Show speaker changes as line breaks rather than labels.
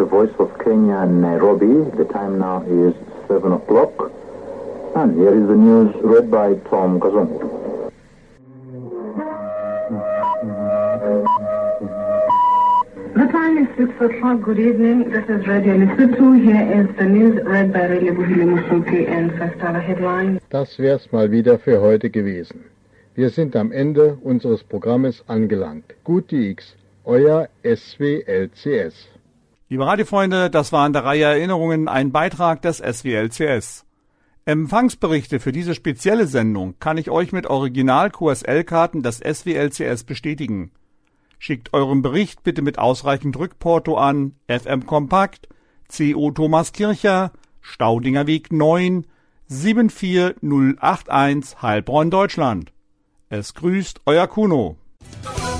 the Voice of Kenya, Nairobi. The time now is 7 o'clock. And here is the news read by Tom Kazungu.
The time is 6 o'clock. Good evening. This is Radio Lesotho. Here is the news read by Rele Buhile Musuki and first our headlines.
Das wär's mal wieder für heute gewesen. Wir sind am Ende unseres Programmes angelangt. Gute X, euer SWLCS.
Liebe Radiofreunde, das war an der Reihe Erinnerungen ein Beitrag des SWLCS. Empfangsberichte für diese spezielle Sendung kann ich euch mit Original-QSL-Karten des SWLCS bestätigen. Schickt euren Bericht bitte mit ausreichend Rückporto an FM Kompakt, CO Thomas Kircher, Staudinger Weg 9, 74081 Heilbronn, Deutschland. Es grüßt euer Kuno.